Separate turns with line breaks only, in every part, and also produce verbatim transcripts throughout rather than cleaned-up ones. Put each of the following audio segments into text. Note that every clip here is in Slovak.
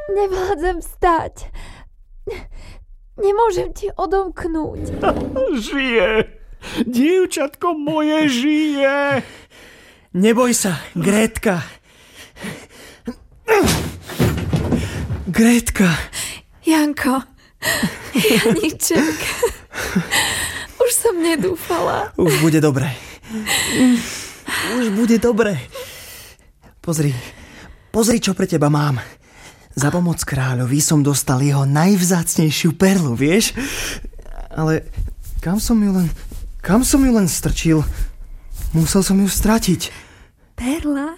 Nevládzem vstať. Nemôžem ti odomknúť.
Žije. Dievčatko moje žije.
Neboj sa, Grétka. Grétka.
Janko, Janíček. Už som nedúfala.
Už bude dobre. Už bude dobre. Pozri, pozri, čo pre teba mám. Za pomoc kráľovi som dostal jeho najvzácnejšiu perlu, vieš? Ale kam som ju len, kam som ju len strčil? Musel som ju stratiť.
Perla?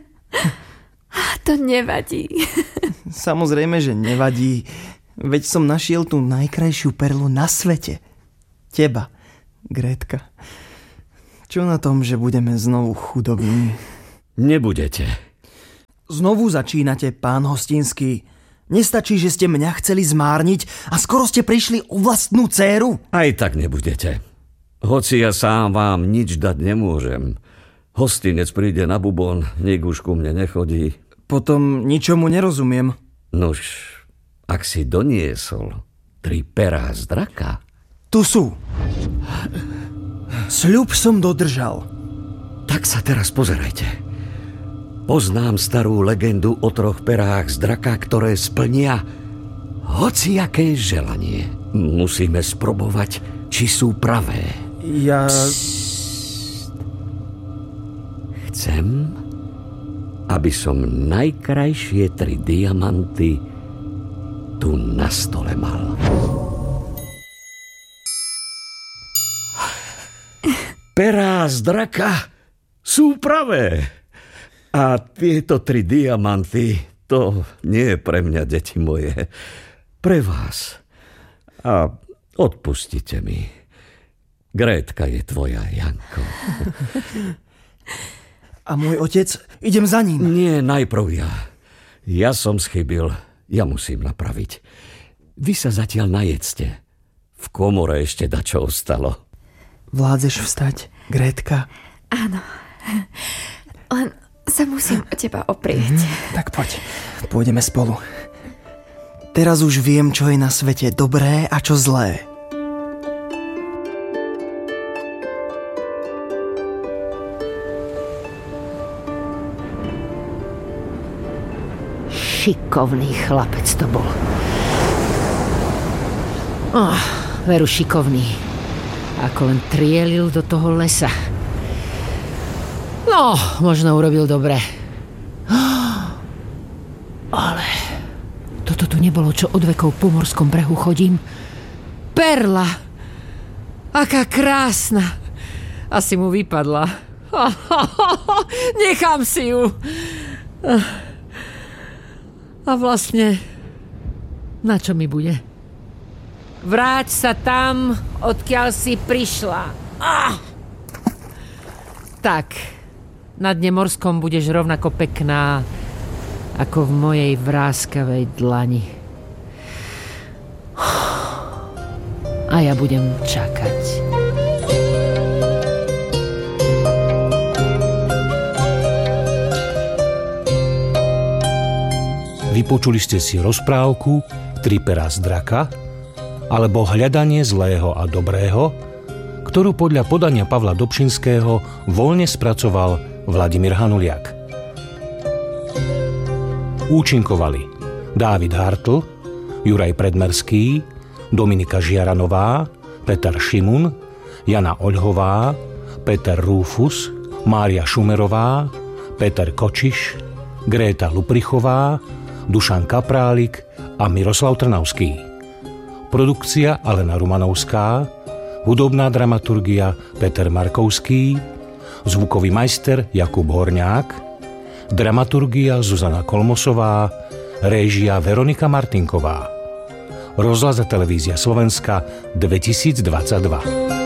To nevadí.
Samozrejme, že nevadí. Veď som našiel tú najkrajšiu perlu na svete. Teba, Grétka. Čo na tom, že budeme znovu chudobní?
Nebudete.
Znovu začínate, pán Hostinský. Nestačí, že ste mňa chceli zmárniť a skoro ste prišli o vlastnú dcéru?
Aj tak nebudete. Hoci ja sám vám nič dať nemôžem. Hostinec príde na bubon, nik už ku mne nechodí.
Potom ničomu nerozumiem.
Nuž, ak si doniesol tri perá z draka...
Tu sú. Sľub som dodržal.
Tak sa teraz pozerajte. Poznám starú legendu o troch perách z draka, ktoré splnia hociaké želanie. Musíme sprobovať, či sú pravé.
Ja...
Chcem, aby som najkrajšie tri diamanty tu na stole mal. Perá z draka sú pravé. A tieto tri diamanty, to nie je pre mňa, deti moje. Pre vás. A odpustite mi. Grétka je tvoja, Janko.
A môj otec? Idem za ním.
Nie, najprv ja. Ja som schybil. Ja musím napraviť. Vy sa zatiaľ najedzte. V komore ešte dačo ostalo.
Vládzeš vstať, Grétka?
Áno. Len sa musím o teba oprieť.
Mm, tak poď. Pôjdeme spolu. Teraz už viem, čo je na svete dobré a čo zlé.
Šikovný chlapec to bol. Oh, veru šikovný. Ako len trielil do toho lesa. No, možno urobil dobre. Ale toto tu nebolo, čo od vekov po morskom brehu chodím. Perla! Aká krásna! Asi mu vypadla. Nechám si ju. A vlastne, na čo mi bude? Vráť sa tam, odkiaľ si prišla. Ah! Tak, na dne morskom budeš rovnako pekná, ako v mojej vráskavej dlani. A ja budem čakať.
Vypočuli ste si rozprávku Tri perá z draka alebo Hľadanie zlého a dobrého, ktorú podľa podania Pavla Dobšinského voľne spracoval Vladimír Hanuliak. Účinkovali Dávid Hartl, Juraj Predmerský, Dominika Žiaranová, Peter Šimun, Jana Oľhová, Peter Rúfus, Mária Šumerová, Peter Kočiš, Gréta Luprichová, Dušan Kaprálik a Miroslav Trnavský. Produkcia Alena Rumanovská, hudobná dramaturgia Peter Markovský, zvukový majster Jakub Horňák, dramaturgia Zuzana Kolmosová, réžia Veronika Martinková. Rozhlas a televízia Slovenska dvetisícdvadsaťdva.